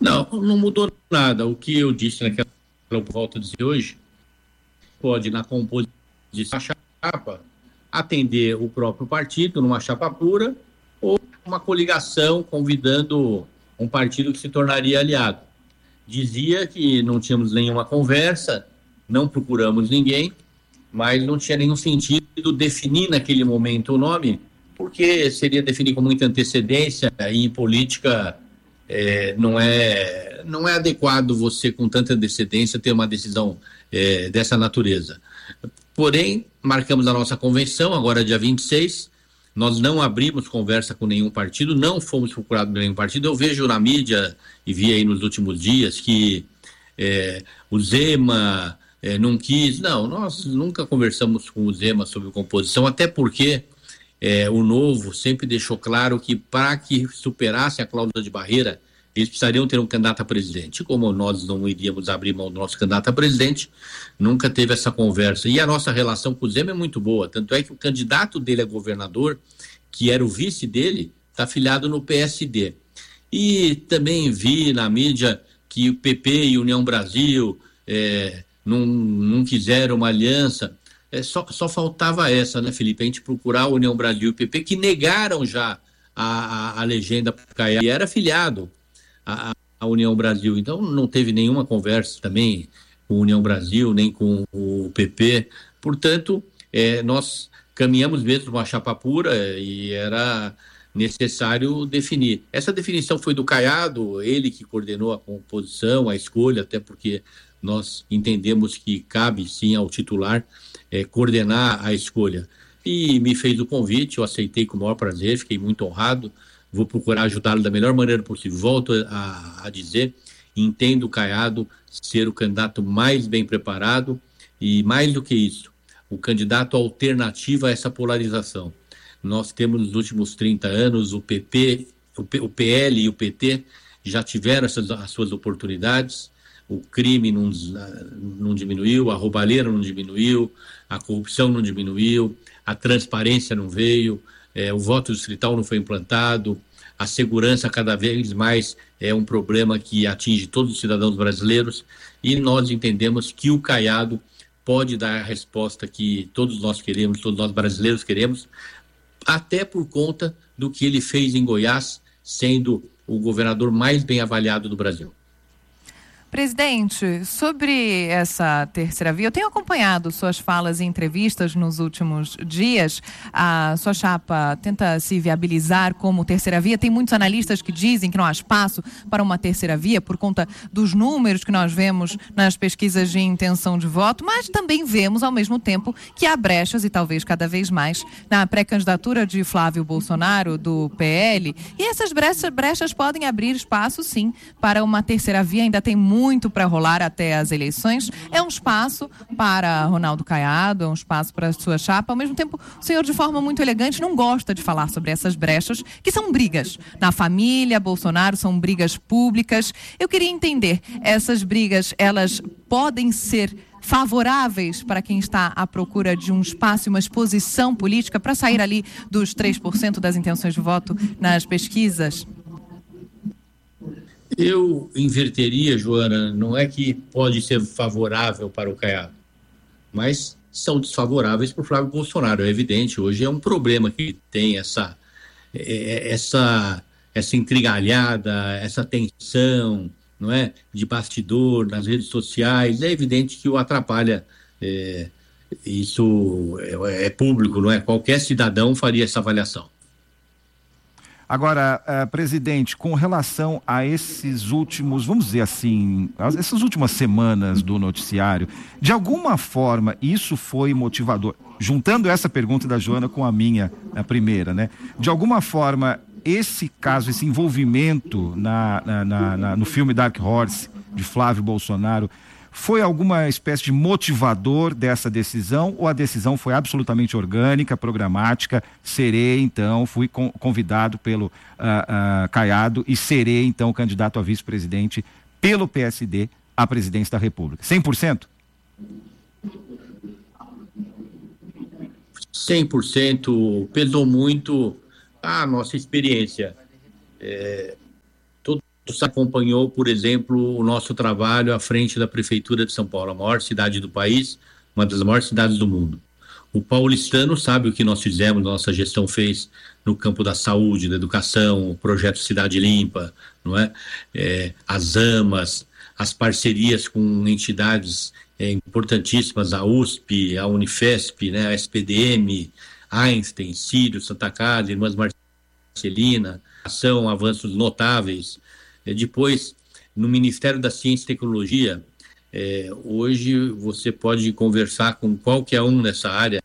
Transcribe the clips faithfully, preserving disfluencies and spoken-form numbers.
Não, não mudou nada. O que eu disse naquela volta a dizer hoje, pode, na composição da chapa, atender o próprio partido numa chapa pura ou uma coligação convidando um partido que se tornaria aliado. Dizia que não tínhamos nenhuma conversa, não procuramos ninguém, mas não tinha nenhum sentido definir naquele momento o nome, porque seria definir com muita antecedência e em política é, não, é, não é adequado você, com tanta antecedência, ter uma decisão é, dessa natureza. Porém, marcamos a nossa convenção, agora dia vinte e seis, nós não abrimos conversa com nenhum partido, não fomos procurados por nenhum partido. Eu vejo na mídia, e vi aí nos últimos dias, que é, o Zema é, não quis. Não, nós nunca conversamos com o Zema sobre composição, até porque é, o Novo sempre deixou claro que para que superasse a cláusula de barreira, eles precisariam ter um candidato a presidente. Como nós não iríamos abrir mão do nosso candidato a presidente, nunca teve essa conversa. E a nossa relação com o Zema é muito boa, tanto é que o candidato dele a governador, que era o vice dele, está afiliado no P S D. E também vi na mídia que o P P e União Brasil é, não, não quiseram uma aliança. É, só, só faltava essa, né, Felipe? A gente procurar a União Brasil e o P P, que negaram já a, a, a legenda para o Caiado, e era afiliado A, a União Brasil. Então não teve nenhuma conversa também com a União Brasil, nem com o P P. Portanto, é, nós caminhamos mesmo uma chapa pura e era necessário definir. Essa definição foi do Caiado, ele que coordenou a composição, a escolha, até porque nós entendemos que cabe sim ao titular é, coordenar a escolha. E me fez o convite, eu aceitei com o maior prazer, fiquei muito honrado. Vou procurar ajudá-lo da melhor maneira possível. Volto a, a dizer, entendo o Caiado ser o candidato mais bem preparado e, mais do que isso, o candidato alternativo a essa polarização. Nós temos nos últimos trinta anos o P P, o, P, o P L e o P T já tiveram essas, as suas oportunidades, o crime não, não diminuiu, a roubalheira não diminuiu, a corrupção não diminuiu, a transparência não veio, É, o voto distrital não foi implantado, a segurança cada vez mais é um problema que atinge todos os cidadãos brasileiros e nós entendemos que o Caiado pode dar a resposta que todos nós queremos, todos nós brasileiros queremos, até por conta do que ele fez em Goiás, sendo o governador mais bem avaliado do Brasil. Presidente, sobre essa terceira via, eu tenho acompanhado suas falas e entrevistas nos últimos dias. A sua chapa tenta se viabilizar como terceira via. Tem muitos analistas que dizem que não há espaço para uma terceira via por conta dos números que nós vemos nas pesquisas de intenção de voto, mas também vemos ao mesmo tempo que há brechas, e talvez cada vez mais, na pré-candidatura de Flávio Bolsonaro, do P L. E essas brechas, brechas podem abrir espaço, sim, para uma terceira via. Ainda tem muito muito para rolar até as eleições. É um espaço para Ronaldo Caiado, é um espaço para a sua chapa. Ao mesmo tempo, o senhor, de forma muito elegante, não gosta de falar sobre essas brechas, que são brigas na família Bolsonaro, são brigas públicas. Eu queria entender, essas brigas, elas podem ser favoráveis para quem está à procura de um espaço e uma exposição política para sair ali dos três por cento das intenções de voto nas pesquisas? Eu inverteria, Joana, não é que pode ser favorável para o Caiado, mas são desfavoráveis para o Flávio Bolsonaro, é evidente. Hoje é um problema que tem essa, essa, essa intrigalhada, essa tensão, não é, de bastidor nas redes sociais. É evidente que o atrapalha, é, isso é, é público, não é? Qualquer cidadão faria essa avaliação. Agora, uh, presidente, com relação a esses últimos, vamos dizer assim, essas últimas semanas do noticiário, de alguma forma isso foi motivador? Juntando essa pergunta da Joana com a minha, a primeira, né? De alguma forma, esse caso, esse envolvimento na, na, na, na, no filme Dark Horse, de Flávio Bolsonaro, foi alguma espécie de motivador dessa decisão, ou a decisão foi absolutamente orgânica, programática? Serei, então, fui convidado pelo uh, uh, Caiado e serei, então, candidato a vice-presidente pelo P S D à presidência da República. cem por cento? cem por cento. Pesou muito a nossa experiência. É, todos Você acompanhou, por exemplo, o nosso trabalho à frente da Prefeitura de São Paulo, a maior cidade do país, uma das maiores cidades do mundo. O paulistano sabe o que nós fizemos, nossa gestão fez no campo da saúde, da educação, o projeto Cidade Limpa, não é? É, as AMAs, as parcerias com entidades é, importantíssimas, a U S P, a Unifesp, né, a S P D M, Einstein, Sírio, Santa Casa, Irmãs Marcelina, são avanços notáveis. É, depois, no Ministério da Ciência e Tecnologia, É, hoje você pode conversar com qualquer um nessa área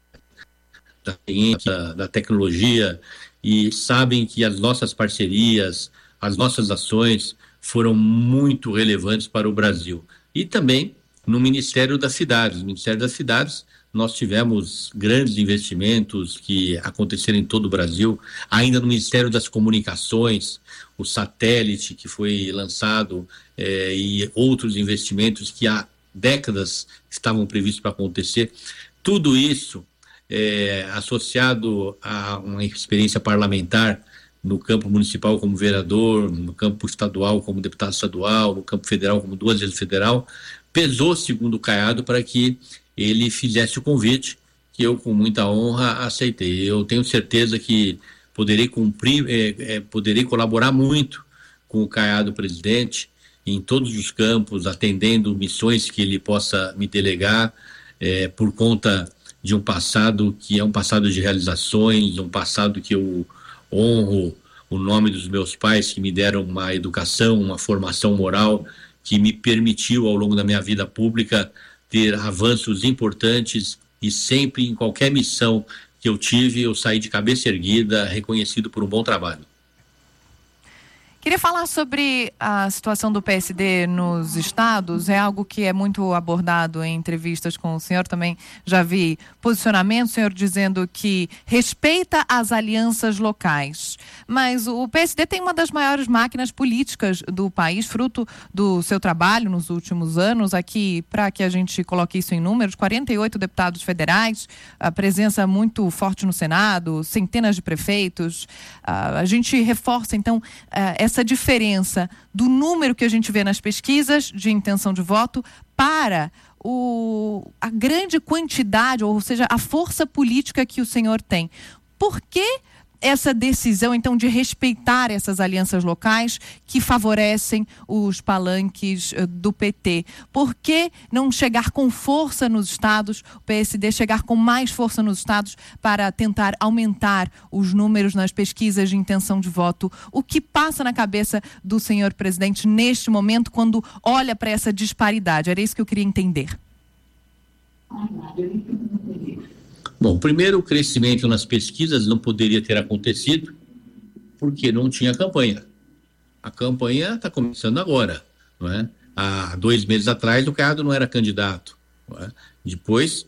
da ciência, da tecnologia, e sabem que as nossas parcerias, as nossas ações foram muito relevantes para o Brasil. E também no Ministério das Cidades. No Ministério das Cidades nós tivemos grandes investimentos que aconteceram em todo o Brasil. Ainda no Ministério das Comunicações, o satélite que foi lançado eh, e outros investimentos que há décadas estavam previstos para acontecer. Tudo isso eh, associado a uma experiência parlamentar no campo municipal como vereador, no campo estadual como deputado estadual, no campo federal como duas vezes federal, pesou, segundo o Caiado, para que ele fizesse o convite, que eu com muita honra aceitei. Eu tenho certeza que poderei cumprir, é, é, poderei colaborar muito com o Caiado presidente em todos os campos, atendendo missões que ele possa me delegar, é, por conta de um passado que é um passado de realizações, um passado que eu honro o nome dos meus pais, que me deram uma educação, uma formação moral, que me permitiu ao longo da minha vida pública ter avanços importantes, e sempre em qualquer missão que eu tive, eu saí de cabeça erguida, reconhecido por um bom trabalho. Queria falar sobre a situação do P S D nos estados. É algo que é muito abordado em entrevistas com o senhor. Também já vi posicionamento, o senhor dizendo que respeita as alianças locais. Mas o P S D tem uma das maiores máquinas políticas do país, fruto do seu trabalho nos últimos anos. Aqui, para que a gente coloque isso em números, quarenta e oito deputados federais, a presença muito forte no Senado, centenas de prefeitos. A gente reforça, então, essa essa diferença do número que a gente vê nas pesquisas de intenção de voto para o, a grande quantidade, ou seja, a força política que o senhor tem. Por que essa decisão, então, de respeitar essas alianças locais que favorecem os palanques do P T? Por que não chegar com força nos estados, o P S D chegar com mais força nos estados para tentar aumentar os números nas pesquisas de intenção de voto? O que passa na cabeça do senhor presidente neste momento quando olha para essa disparidade? Era isso que eu queria entender. Bom, primeiro, o crescimento nas pesquisas não poderia ter acontecido porque não tinha campanha. A campanha está começando agora, não é? Há dois meses atrás o Caiado não era candidato, não é? Depois,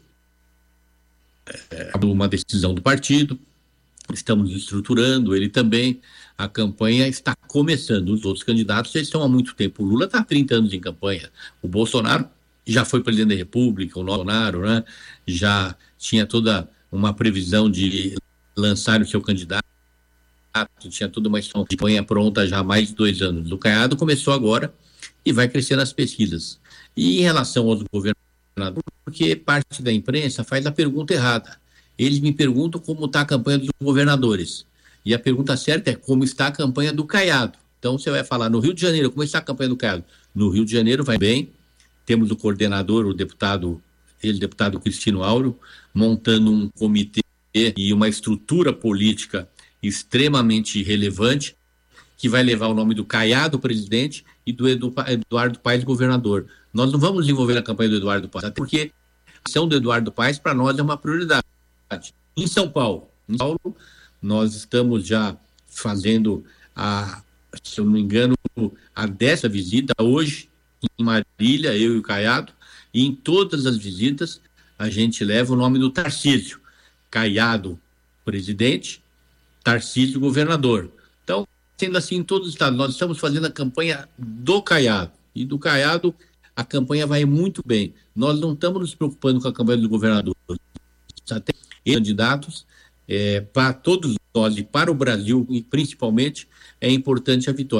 é, uma decisão do partido, estamos estruturando, ele também, a campanha está começando. Os outros candidatos já estão há muito tempo. O Lula está há trinta anos em campanha, o Bolsonaro já foi presidente da República, o Bolsonaro, né, já tinha toda uma previsão de lançar o seu candidato, tinha toda uma campanha pronta já há mais de dois anos. O Caiado começou agora e vai crescer nas pesquisas. E em relação aos governadores, porque parte da imprensa faz a pergunta errada. Eles me perguntam como está a campanha dos governadores. E a pergunta certa é como está a campanha do Caiado. Então você vai falar, no Rio de Janeiro, como está a campanha do Caiado? No Rio de Janeiro vai bem. Temos o coordenador, o deputado, ele, deputado Cristino Áureo, montando um comitê e uma estrutura política extremamente relevante, que vai levar o nome do Caiado presidente e do Eduardo Paes governador. Nós não vamos desenvolver a campanha do Eduardo Paes, até porque a ação do Eduardo Paes para nós é uma prioridade. Em São Paulo, em São Paulo, nós estamos já fazendo, a, se eu não me engano, a décima visita hoje, em Marília, eu e o Caiado, e em todas as visitas a gente leva o nome do Tarcísio. Caiado, presidente, Tarcísio, governador. Então, sendo assim em todos os estados, nós estamos fazendo a campanha do Caiado. E do Caiado, a campanha vai muito bem. Nós não estamos nos preocupando com a campanha do governador. Até candidatos, é, para todos nós e para o Brasil, e principalmente, é importante a vitória.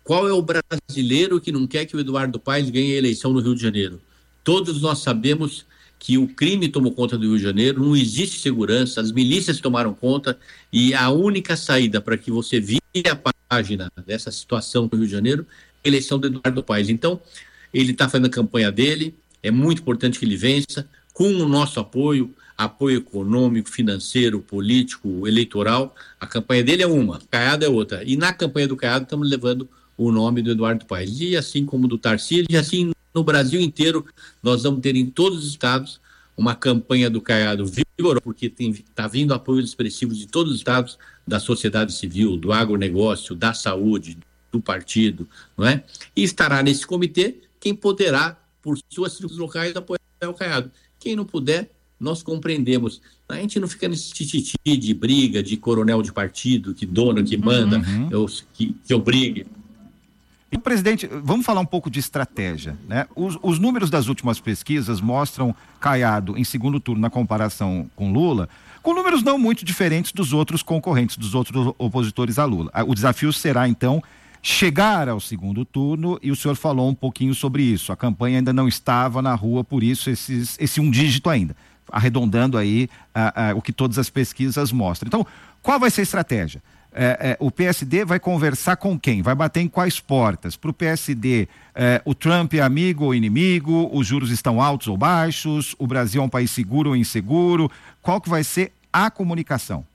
Qual é o brasileiro que não quer que o Eduardo Paes ganhe a eleição no Rio de Janeiro? Todos nós sabemos que o crime tomou conta do Rio de Janeiro, não existe segurança, as milícias tomaram conta, e a única saída para que você vire a página dessa situação do Rio de Janeiro é a eleição do Eduardo Paes. Então, ele está fazendo a campanha dele, é muito importante que ele vença, com o nosso apoio, apoio econômico, financeiro, político, eleitoral. A campanha dele é uma, Caiado é outra. E na campanha do Caiado estamos levando o nome do Eduardo Paes. E assim como do Tarcísio, e assim no Brasil inteiro, nós vamos ter em todos os estados uma campanha do Caiado vigorosa, porque está vindo apoios expressivos de todos os estados, da sociedade civil, do agronegócio, da saúde, do partido, não é? E estará nesse comitê quem poderá, por suas circunstâncias locais, apoiar o Caiado. Quem não puder, nós compreendemos. A gente não fica nesse tititi de briga, de coronel de partido, que dono, que manda, uhum. eu, que, que obrigue. E, presidente, vamos falar um pouco de estratégia, né? Os, os números das últimas pesquisas mostram Caiado em segundo turno na comparação com Lula, com números não muito diferentes dos outros concorrentes, dos outros opositores a Lula. O desafio será, então, chegar ao segundo turno, e o senhor falou um pouquinho sobre isso. A campanha ainda não estava na rua, por isso esses, esse um dígito ainda, arredondando aí uh, uh, o que todas as pesquisas mostram. Então, qual vai ser a estratégia? É, é, o P S D vai conversar com quem? Vai bater em quais portas? Para o P S D, é, o Trump é amigo ou inimigo? Os juros estão altos ou baixos? O Brasil é um país seguro ou inseguro? Qual que vai ser a comunicação?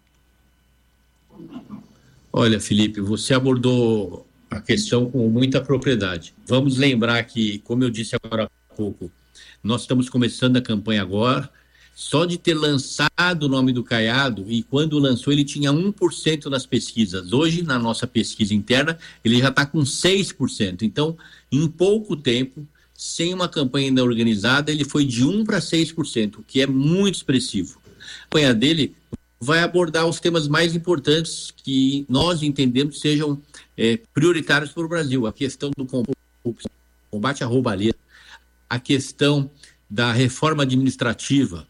Olha, Felipe, você abordou a questão com muita propriedade. Vamos lembrar que, como eu disse agora há pouco, nós estamos começando a campanha agora. Só de ter lançado o nome do Caiado, e quando lançou ele tinha um por cento nas pesquisas. Hoje, na nossa pesquisa interna, ele já está com seis por cento. Então, em pouco tempo, sem uma campanha ainda organizada, ele foi de um para seis por cento, o que é muito expressivo. A campanha dele vai abordar os temas mais importantes que nós entendemos sejam é, prioritários para o Brasil. A questão do combate à roubalheira, a questão da reforma administrativa,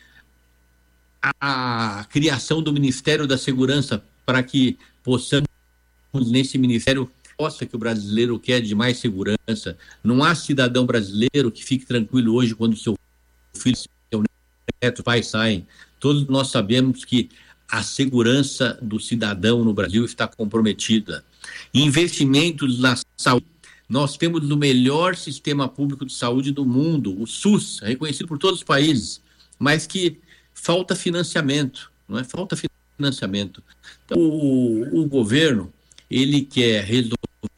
a criação do Ministério da Segurança, para que possamos, nesse ministério, possa que o brasileiro quer de mais segurança. Não há cidadão brasileiro que fique tranquilo hoje quando seu filho, seu neto, pai saem. Todos nós sabemos que a segurança do cidadão no Brasil está comprometida. Investimentos na saúde. Nós temos o melhor sistema público de saúde do mundo, o SUS, reconhecido por todos os países, mas que falta financiamento, não é? Falta financiamento. Então, o, o governo, ele quer resolver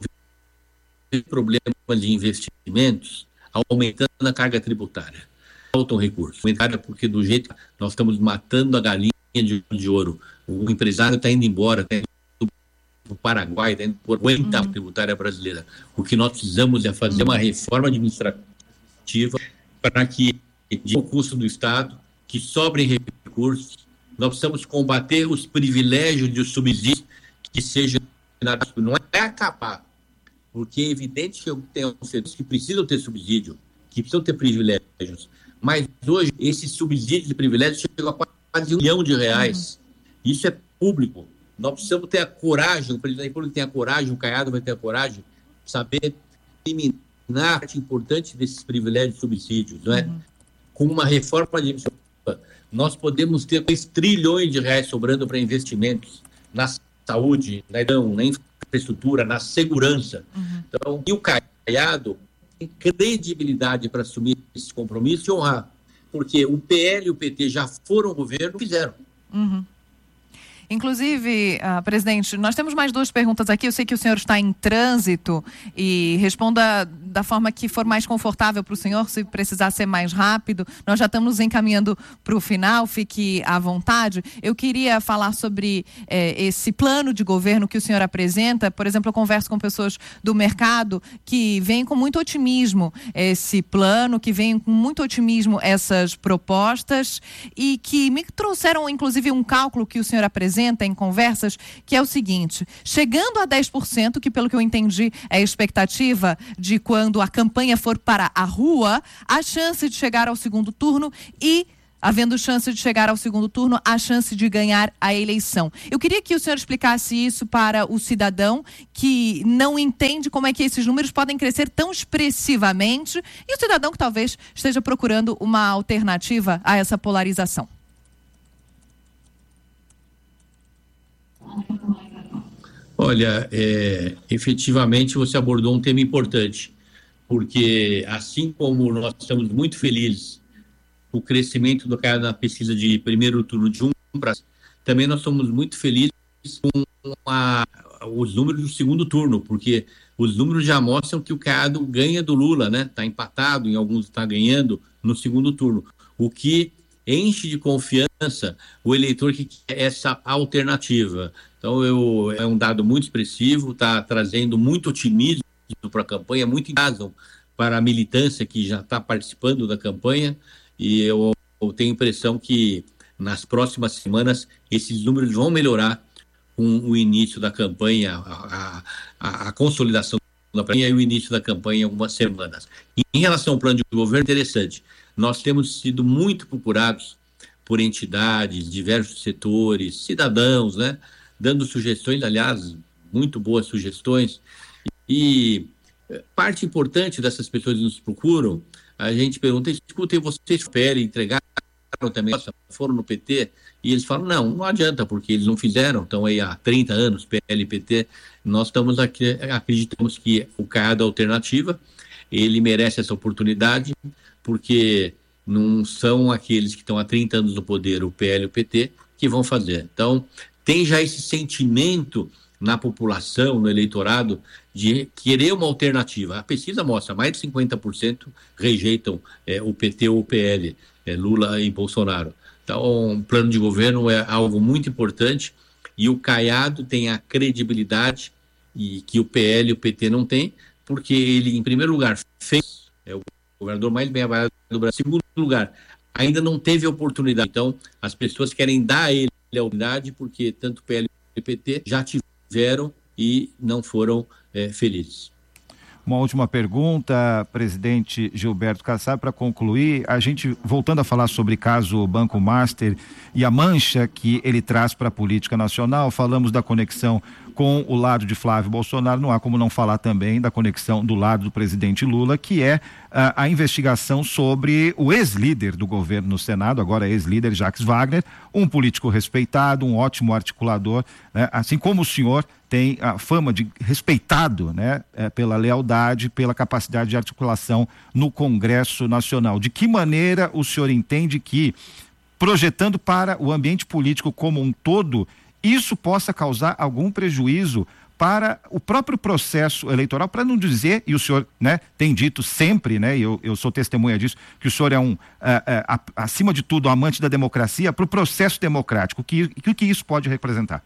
o problema de investimentos aumentando a carga tributária. Faltam recursos. Porque do jeito que nós estamos matando a galinha de, de ouro, o empresário está indo embora, está indo para o Paraguai, está indo por aguentar a tributária brasileira. O que nós precisamos é fazer uma reforma administrativa para que, de o custo do Estado, que sobrem recursos. Nós precisamos combater os privilégios de subsídios que sejam... Não é acabar, porque é evidente que eu tenho setores que precisam ter subsídio, que precisam ter privilégios, mas hoje esses subsídios e privilégios chegam a quase um milhão de reais. Uhum. Isso é público. Nós precisamos ter a coragem, o presidente da República tem a coragem, o Caiado vai ter a coragem de saber eliminar a parte importante desses privilégios e subsídios, não é? Uhum. Com uma reforma administrativa, nós podemos ter dois trilhões de reais sobrando para investimentos na saúde, na, na infraestrutura, na segurança. Uhum. Então, e o Caiado tem credibilidade para assumir esse compromisso e honrar, porque o P L e o P T já foram governo e fizeram. Uhum. Inclusive, uh, presidente, nós temos mais duas perguntas aqui. Eu sei que o senhor está em trânsito e responda da forma que for mais confortável para o senhor, se precisar ser mais rápido. Nós já estamos nos encaminhando para o final, fique à vontade. Eu queria falar sobre eh, esse plano de governo que o senhor apresenta. Por exemplo, eu converso com pessoas do mercado que veem com muito otimismo esse plano, que veem com muito otimismo essas propostas e que me trouxeram, inclusive, um cálculo que o senhor apresenta em conversas, que é o seguinte: chegando a dez por cento, que pelo que eu entendi é a expectativa de quando a campanha for para a rua, a chance de chegar ao segundo turno e havendo chance de chegar ao segundo turno, a chance de ganhar a eleição. Eu queria que o senhor explicasse isso para o cidadão que não entende como é que esses números podem crescer tão expressivamente e o cidadão que talvez esteja procurando uma alternativa a essa polarização. Olha, é, efetivamente você abordou um tema importante, porque assim como nós estamos muito felizes o crescimento do cara na pesquisa de primeiro turno de um para também nós somos muito felizes com a, os números do segundo turno, porque os números já mostram que o Caiado ganha do Lula, né? Está empatado, em alguns está ganhando no segundo turno, o que enche de confiança o eleitor que quer essa alternativa. Então eu, é um dado muito expressivo, está trazendo muito otimismo para a campanha, muito entusiasmo para a militância que já está participando da campanha. E eu, eu tenho a impressão que nas próximas semanas esses números vão melhorar com o início da campanha, a, a, a consolidação da campanha e o início da campanha em algumas semanas. E em relação ao plano de governo, interessante, nós temos sido muito procurados por entidades, diversos setores, cidadãos, né, dando sugestões, aliás, muito boas sugestões. E parte importante dessas pessoas que nos procuram, a gente pergunta, escutem, vocês esperem, entregaram também, foram no P T, e eles falam, não, não adianta, porque eles não fizeram, estão aí há trinta anos, P L, P T, nós estamos aqui, acreditamos que o Caiado Alternativa, ele merece essa oportunidade, porque não são aqueles que estão há trinta anos no poder, o P L e o P T, que vão fazer. Então, tem já esse sentimento na população, no eleitorado, de querer uma alternativa. A pesquisa mostra, mais de cinquenta por cento rejeitam é, o P T ou o P L, é, Lula e Bolsonaro. Então, um plano de governo é algo muito importante e o Caiado tem a credibilidade e que o P L e o P T não têm, porque ele, em primeiro lugar, fez, é o governador mais bem avaliado do Brasil. Em segundo lugar, ainda não teve oportunidade. Então, as pessoas querem dar a ele a oportunidade, porque tanto o P L e o P T já tiveram e não foram é, felizes. Uma última pergunta, presidente Gilberto Kassab, para concluir, a gente voltando a falar sobre caso Banco Master e a mancha que ele traz para a política nacional, falamos da conexão com o lado de Flávio Bolsonaro, não há como não falar também da conexão do lado do presidente Lula, que é a, a investigação sobre o ex-líder do governo no Senado, agora ex-líder Jacques Wagner, um político respeitado, um ótimo articulador, né? Assim como o senhor tem a fama de respeitado, né, é, pela lealdade, pela capacidade de articulação no Congresso Nacional. De que maneira o senhor entende que, projetando para o ambiente político como um todo, isso possa causar algum prejuízo para o próprio processo eleitoral, para não dizer, e o senhor, né, tem dito sempre, né, e eu, eu sou testemunha disso, que o senhor é um, é, é, acima de tudo, amante da democracia, para o processo democrático, o que, que, que isso pode representar?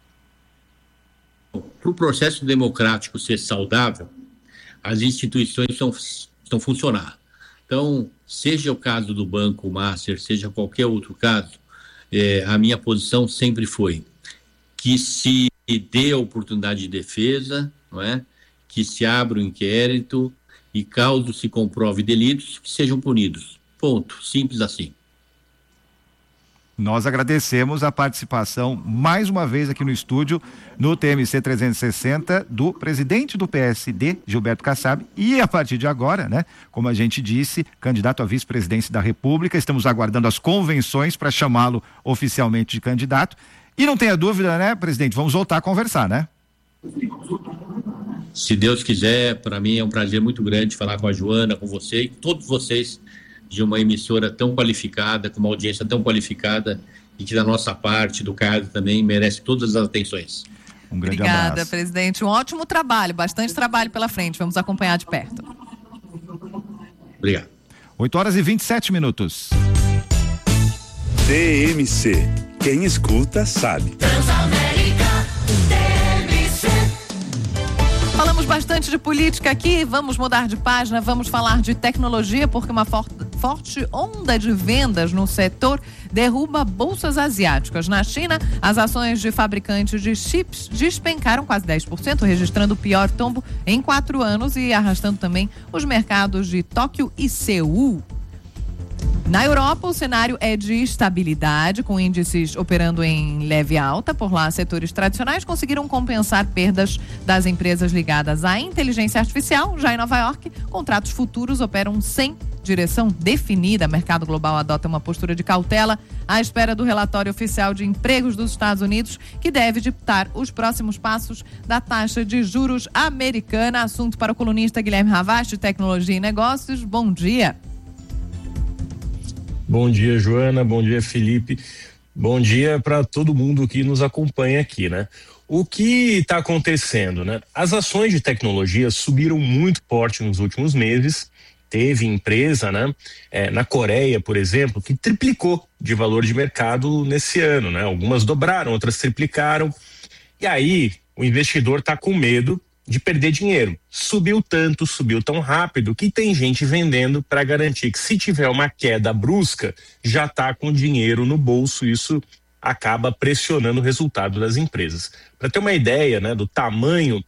Para o processo democrático ser saudável, as instituições estão, estão funcionando. Então, seja o caso do Banco Master, seja qualquer outro caso, é, a minha posição sempre foi que se dê a oportunidade de defesa, não é? Que se abra o inquérito e, caso se comprove delitos, que sejam punidos. Ponto. Simples assim. Nós agradecemos a participação mais uma vez aqui no estúdio, no T M C trezentos e sessenta, do presidente do P S D, Gilberto Kassab, e a partir de agora, né, como a gente disse, candidato à vice-presidência da República. Estamos aguardando as convenções para chamá-lo oficialmente de candidato. E não tenha dúvida, né, presidente, vamos voltar a conversar, né? Se Deus quiser, para mim é um prazer muito grande falar com a Joana, com você e todos vocês, de uma emissora tão qualificada, com uma audiência tão qualificada e que da nossa parte, do Caiado também, merece todas as atenções. Um grande Obrigada, abraço. presidente. Um ótimo trabalho, bastante trabalho pela frente. Vamos acompanhar de perto. Obrigado. oito horas e vinte e sete minutos. T M C. Quem escuta sabe. Falamos bastante de política aqui, vamos mudar de página, vamos falar de tecnologia, porque uma for- forte onda de vendas no setor derruba bolsas asiáticas. Na China, as ações de fabricantes de chips despencaram quase dez por cento, registrando o pior tombo em quatro anos e arrastando também os mercados de Tóquio e Seul. Na Europa, o cenário é de estabilidade, com índices operando em leve alta. Por lá, setores tradicionais conseguiram compensar perdas das empresas ligadas à inteligência artificial. Já em Nova York, contratos futuros operam sem direção definida. O mercado global adota uma postura de cautela à espera do relatório oficial de empregos dos Estados Unidos, que deve ditar os próximos passos da taxa de juros americana. Assunto para o colunista Guilherme Ravast, de Tecnologia e Negócios. Bom dia. Bom dia, Joana. Bom dia, Felipe. Bom dia para todo mundo que nos acompanha aqui, né? O que está acontecendo, né? As ações de tecnologia subiram muito forte nos últimos meses. Teve empresa, né? É, na Coreia, por exemplo, que triplicou de valor de mercado nesse ano, né? Algumas dobraram, outras triplicaram. E aí, o investidor está com medo de perder dinheiro. Subiu tanto, subiu tão rápido que tem gente vendendo para garantir que, se tiver uma queda brusca, já está com dinheiro no bolso. Isso acaba pressionando o resultado das empresas. Para ter uma ideia, né, do tamanho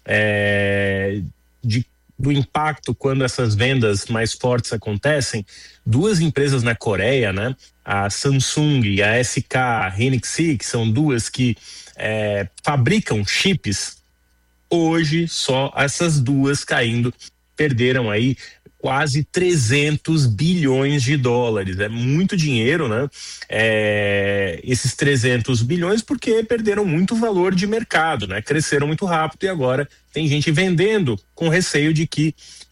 é, de do impacto quando essas vendas mais fortes acontecem, duas empresas na Coreia, né, a Samsung e a S K Hynix, que são duas que é, fabricam chips, hoje só essas duas caindo perderam aí quase trezentos bilhões de dólares. É muito dinheiro, né? É, esses trezentos bilhões porque perderam muito valor de mercado, né? Cresceram muito rápido e agora tem gente vendendo com receio de que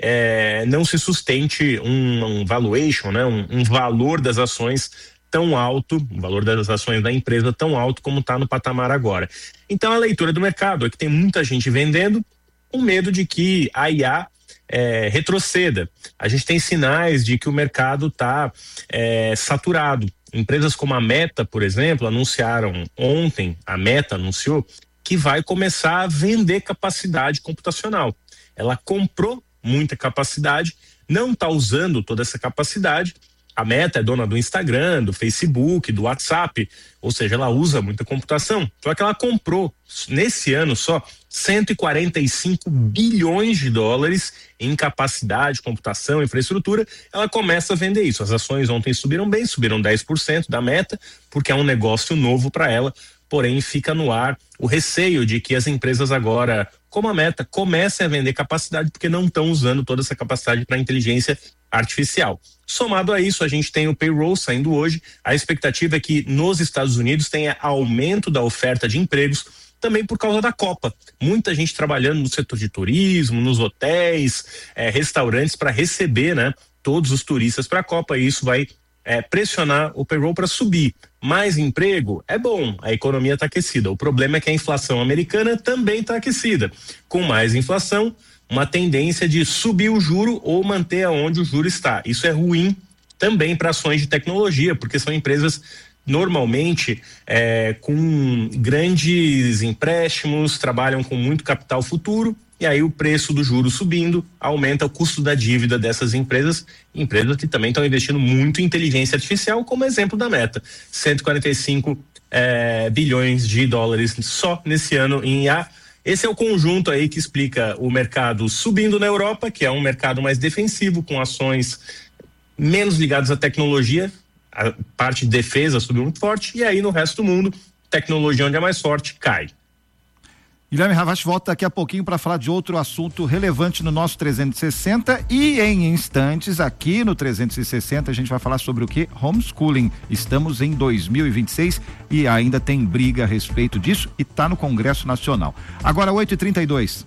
é, não se sustente um, um valuation, né? Um, um valor das ações tão alto, o valor das ações da empresa tão alto como está no patamar agora. Então a leitura do mercado é que tem muita gente vendendo com medo de que a I A É, retroceda. A gente tem sinais de que o mercado está é, saturado. Empresas como a Meta, por exemplo, anunciaram ontem, a Meta anunciou que vai começar a vender capacidade computacional. Ela comprou muita capacidade, não está usando toda essa capacidade. A Meta é dona do Instagram, do Facebook, do WhatsApp, ou seja, ela usa muita computação. Só que ela comprou, nesse ano só, cento e quarenta e cinco bilhões de dólares em capacidade, computação, infraestrutura. Ela começa a vender isso. As ações ontem subiram bem, subiram dez por cento da Meta, porque é um negócio novo para ela, porém fica no ar o receio de que as empresas agora, como a Meta, comecem a vender capacidade porque não estão usando toda essa capacidade para inteligência artificial. Somado a isso, a gente tem o payroll saindo hoje. A expectativa é que nos Estados Unidos tenha aumento da oferta de empregos, também por causa da Copa. Muita gente trabalhando no setor de turismo, nos hotéis, eh, restaurantes para receber, né, todos os turistas para a Copa, e isso vai eh, pressionar o payroll para subir. Mais emprego é bom, a economia está aquecida. O problema é que a inflação americana também está aquecida. Com mais inflação, uma tendência de subir o juro ou manter aonde o juro está. Isso é ruim também para ações de tecnologia, porque são empresas normalmente é, com grandes empréstimos, trabalham com muito capital futuro, e aí o preço do juro subindo aumenta o custo da dívida dessas empresas, empresas que também estão investindo muito em inteligência artificial, como exemplo da Meta, cento e quarenta e cinco é, bilhões de dólares só nesse ano em I A. Esse é o conjunto aí que explica o mercado subindo na Europa, que é um mercado mais defensivo, com ações menos ligadas à tecnologia. A parte de defesa subiu muito forte, e aí no resto do mundo, tecnologia onde é mais forte, cai. Guilherme Ravast volta daqui a pouquinho para falar de outro assunto relevante no nosso trezentos e sessenta, e em instantes aqui no trezentos e sessenta a gente vai falar sobre o que? Homeschooling. Estamos em dois mil e vinte e seis e ainda tem briga a respeito disso e está no Congresso Nacional. Agora oito e trinta e dois.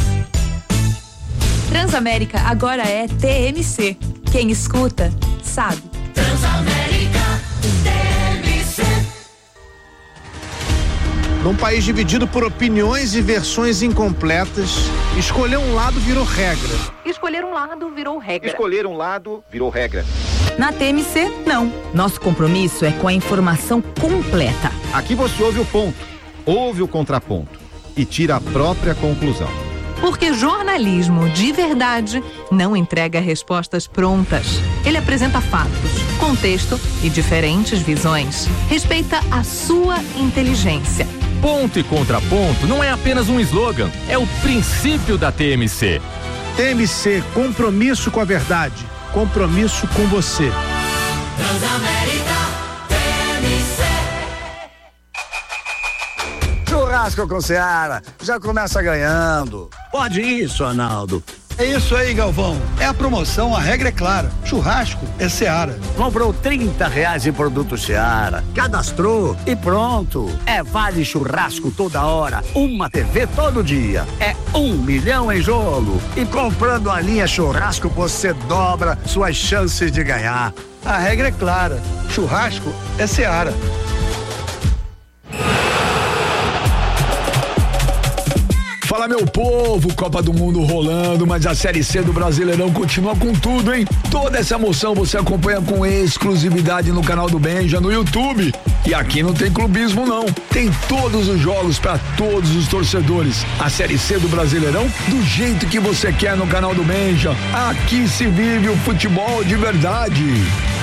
Transamérica agora é T M C. Quem escuta, sabe. Transamérica, T M C. Num país dividido por opiniões e versões incompletas, escolher um lado virou regra. Escolher um lado virou regra. Escolher um lado virou regra. Na T M C, não. Nosso compromisso é com a informação completa. Aqui você ouve o ponto, ouve o contraponto e tira a própria conclusão. Porque jornalismo de verdade não entrega respostas prontas. Ele apresenta fatos, contexto e diferentes visões. Respeita a sua inteligência. Ponto e contraponto não é apenas um slogan, é o princípio da T M C. T M C, compromisso com a verdade, compromisso com você. Transamérica T M C. Churrasco com Seara, já começa ganhando. Pode isso, Arnaldo. É isso aí, Galvão. É a promoção, a regra é clara. Churrasco é Seara. Comprou trinta reais em produto Seara, cadastrou e pronto. É vale churrasco toda hora, uma T V todo dia. É um milhão em jogo. E comprando a linha churrasco, você dobra suas chances de ganhar. A regra é clara. Churrasco é Seara. Fala, meu povo, Copa do Mundo rolando, mas a Série C do Brasileirão continua com tudo, hein? Toda essa emoção você acompanha com exclusividade no canal do Benja, no YouTube. E aqui não tem clubismo, não. Tem todos os jogos para todos os torcedores. A Série C do Brasileirão, do jeito que você quer no canal do Benja. Aqui se vive o futebol de verdade.